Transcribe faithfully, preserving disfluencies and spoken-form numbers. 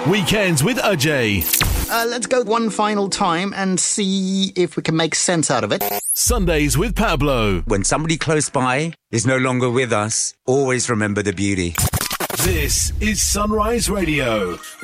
Weekends with Ajay. Uh, let's go one final time and see if we can make sense out of it. Sundays with Pablo. When somebody close by is no longer with us, always remember the beauty. This is Sunrise Radio.